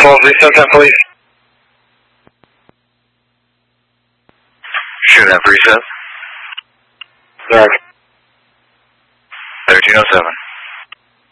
12, reset that, please. Shoot that, reset. Sorry. 1307.